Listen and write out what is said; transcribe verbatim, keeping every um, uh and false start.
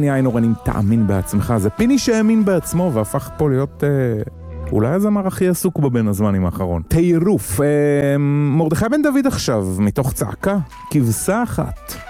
פיני איינורן אם תאמין בעצמך, זה פיני שהאמין בעצמו והפך פה להיות אה, אולי הזמר הכי עסוק בבין הזמנים האחרון. תירוף, אה, מרדכי בן דוד עכשיו מתוך צעקה, כבשה אחת.